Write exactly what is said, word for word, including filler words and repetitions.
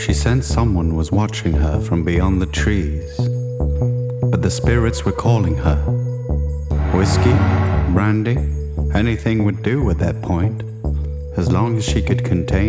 She sensed someone was watching her from beyond the trees, but the spirits were calling her. Whiskey, brandy, anything would do at that point, as long as she could contain